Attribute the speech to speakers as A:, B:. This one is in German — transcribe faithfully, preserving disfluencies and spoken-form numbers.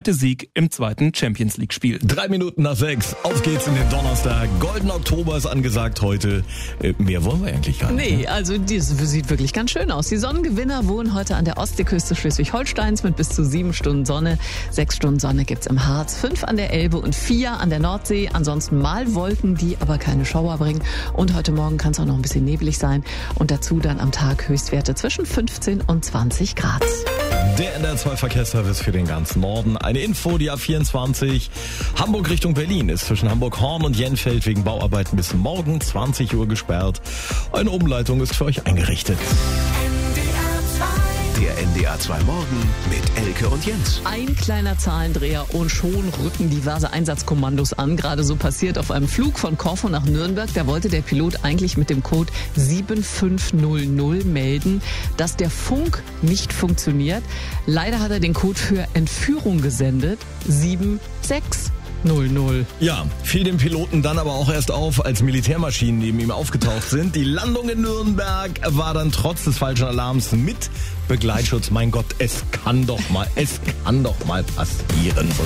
A: zweite Sieg im zweiten Champions-League-Spiel.
B: Drei Minuten nach sechs, auf geht's in den Donnerstag. Golden Oktober ist angesagt heute. Äh, mehr wollen wir eigentlich gar nicht.
C: Nee, also das sieht wirklich ganz schön aus. Die Sonnengewinner wohnen heute an der Ostseeküste Schleswig-Holsteins mit bis zu sieben Stunden Sonne. Sechs Stunden Sonne gibt's im Harz, fünf an der Elbe und vier an der Nordsee. Ansonsten mal Wolken, die aber keine Schauer bringen. Und heute Morgen kann es auch noch ein bisschen nebelig sein. Und dazu dann am Tag Höchstwerte zwischen fünfzehn und zwanzig Grad.
B: Der N D R zwei Verkehrsservice für den ganzen Norden. Eine Info, die A vierundzwanzig Hamburg Richtung Berlin ist zwischen Hamburg-Horn und Jenfeld wegen Bauarbeiten bis morgen zwanzig Uhr gesperrt. Eine Umleitung ist für euch eingerichtet.
D: Der N D R zwei Morgen mit Elke und Jens.
C: Ein kleiner Zahlendreher und schon rücken diverse Einsatzkommandos an. Gerade so passiert auf einem Flug von Korfu nach Nürnberg. Da wollte der Pilot eigentlich mit dem Code sieben fünf null null melden, dass der Funk nicht funktioniert. Leider hat er den Code für Entführung gesendet. sieben sechs null null.
B: Ja, fiel dem Piloten dann aber auch erst auf, als Militärmaschinen neben ihm aufgetaucht sind. Die Landung in Nürnberg war dann trotz des falschen Alarms mit Begleitschutz. Mein Gott, es kann doch mal, es kann doch mal passieren.